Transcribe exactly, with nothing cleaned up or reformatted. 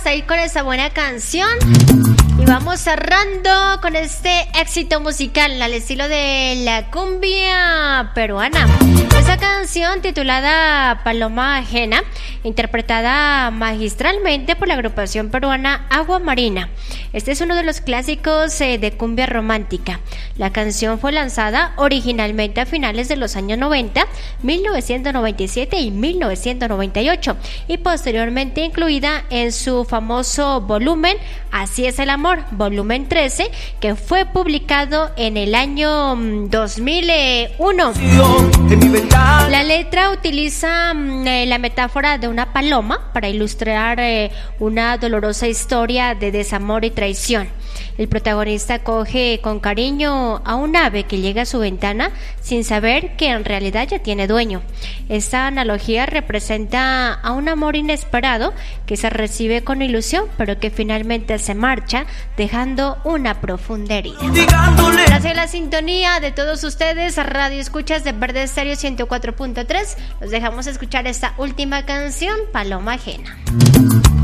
vamos a ir con esa buena canción y vamos cerrando con este éxito musical al estilo de la cumbia peruana. Esa canción titulada Paloma Ajena, interpretada magistralmente por la agrupación peruana Agua Marina. Este es uno de los clásicos eh, de cumbia romántica. La canción fue lanzada originalmente a finales de los años noventa, mil novecientos noventa y siete y mil novecientos noventa y ocho, y posteriormente incluida en su famoso volumen Así es el amor, volumen trece, que fue publicado en el año dos mil uno. La letra utiliza eh, la metáfora de una paloma para ilustrar eh, una dolorosa historia de desamor y traición. El protagonista acoge con cariño a un ave que llega a su ventana sin saber que en realidad ya tiene dueño. Esta analogía representa a un amor inesperado que se recibe con ilusión, pero que finalmente se marcha, dejando una profunda herida. Gracias a la sintonía de todos ustedes, Radio Escuchas de Verde Estéreo ciento cuatro punto tres, los dejamos escuchar esta última canción, Paloma Ajena.